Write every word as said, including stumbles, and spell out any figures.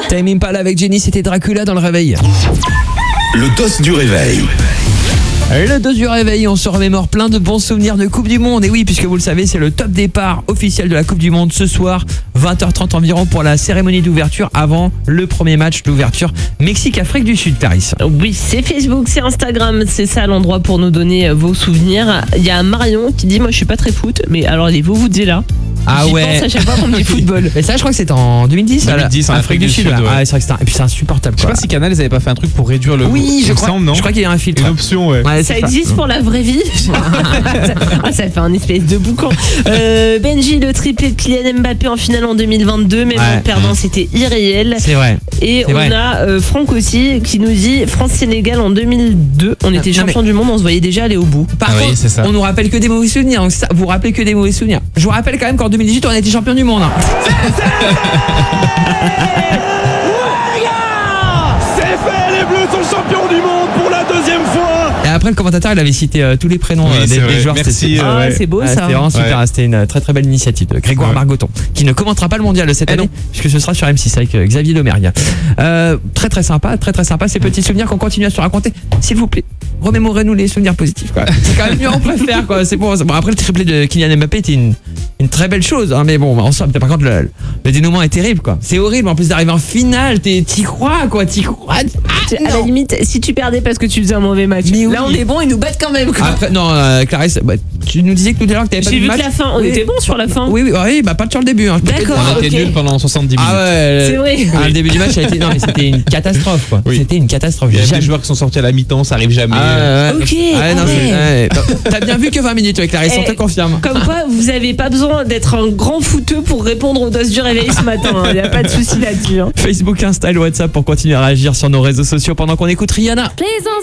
Time Impala avec Jenny, c'était Dracula dans le réveil. Le dos du réveil. Le dos du réveil, on se remémore plein de bons souvenirs de Coupe du Monde. Et oui, puisque vous le savez, c'est le top départ officiel de la Coupe du Monde ce soir, vingt heures trente environ pour la cérémonie d'ouverture avant le premier match d'ouverture Mexique-Afrique du Sud, Clarisse. Oui, c'est Facebook, c'est Instagram, c'est ça l'endroit pour nous donner vos souvenirs. Il y a Marion qui dit, moi je suis pas très foot, mais alors les vous vous dites là. Ah J'y ouais. pense à chaque fois qu'on me dit football. Mais ça, je crois que c'était en deux mille dix. deux mille dix, en Afrique du Sud, ouais. ouais. Ah, c'est vrai que c'était un... Et puis c'est insupportable. Je sais Quoi. pas si Canal ils avaient pas fait un truc pour réduire le. Oui, je il me crois. semble, non Je crois qu'il y a un filtre. Une option, ouais. Ouais, Ça c'est existe pour la vraie vie. Ah, ça fait un espèce de boucan. Euh, Benji, le triplé de Kylian Mbappé en finale en deux mille vingt-deux, même Ouais. en perdant, c'était irréel. C'est vrai. Et C'est on vrai. a euh, Franck aussi qui nous dit France-Sénégal en deux mille deux. On était non, champion du monde, on se voyait déjà aller au bout. Par Ah oui, contre, c'est ça. on nous rappelle que des mauvais souvenirs. Donc ça, vous vous rappelez que des mauvais souvenirs. Je vous rappelle quand même qu'en deux mille dix-huit, on a été champion du monde. Hein. C'est fait, les Bleus sont champions du monde pour la deuxième fois. Et après, le commentateur, il avait cité euh, tous les prénoms Oui, euh, c'est des, vrai. des joueurs. Merci, C'était- euh, Ah, ouais. c'est beau Ah, ça. c'était vraiment super. Ouais. C'était une très très belle initiative de Grégoire Ouais. Margoton, qui ne commentera pas le mondial cette Eh année, non. puisque ce sera sur M six avec euh, Xavier Domergue. Euh, très très sympa, très très sympa ces petits souvenirs qu'on continue à se raconter. S'il vous plaît, remémorez-nous les souvenirs positifs. Quoi. C'est quand même mieux, on préfère. Quoi. C'est bon, bon, après, le triplé de Kylian Mbappé était une, une très belle chose, hein, mais bon, en somme, par contre, le, le dénouement est terrible. Quoi. C'est horrible. En plus d'arriver en finale, t'es- t'y crois, quoi. T'y crois. Ah, À la non. limite, si tu perdais parce que tu faisais un mauvais match, Mais là oui. on est bon, ils nous battent quand même. Quoi. Après, non, euh, Clarisse, bah, tu nous disais que tout à l'heure que t'avais pas J'ai vu vu le que match. la fin, on Oui. était bon sur la fin. Oui, oui, oui, bah pas sur le début. Hein. Je peux te D'accord. dire. On était ok. nuls pendant soixante-dix minutes. Ah ouais. C'est vrai. Ah, le début du match a été, non mais c'était une catastrophe quoi. Oui. C'était une catastrophe. Il y a Jamais. des joueurs qui sont sortis à la mi-temps, ça arrive jamais. Ah, ouais. Ok, Ah, non, ah c'est- ouais. ouais. T'as bien vu que vingt minutes avec Clarisse, on te Eh, confirme. Comme quoi, vous avez pas besoin d'être un grand footeux pour répondre aux doses du réveil ce matin. Il n'y a pas de souci là-dessus. hein. Facebook, Insta, et WhatsApp pour continuer à réagir sur nos réseaux sociaux pendant qu'on écoute Rihanna. Please don't